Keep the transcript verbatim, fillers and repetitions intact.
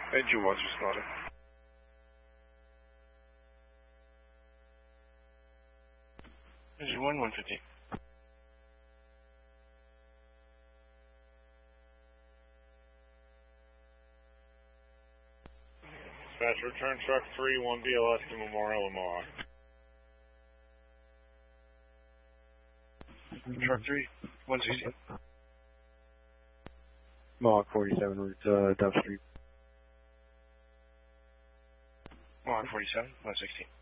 Engine one just started. Engine one, one fifty. Dispatch, return truck three, one B L S to Memorial and Mohawk. Truck three, one sixty. Mohawk forty-seven, route uh, Dove Street. Mohawk forty-seven, one sixty.